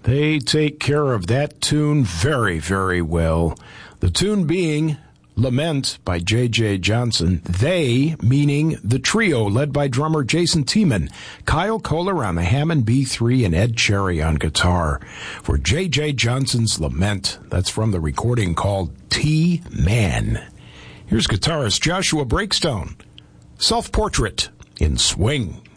They take care of that tune very, very well. The tune being Lament by J.J. Johnson. They, meaning the trio led by drummer Jason Tiemann, Kyle Kohler on the Hammond B3, and Ed Cherry on guitar. For J.J. Johnson's Lament, that's from the recording called T-Man. Here's guitarist Joshua Breakstone, Self-Portrait in Swing.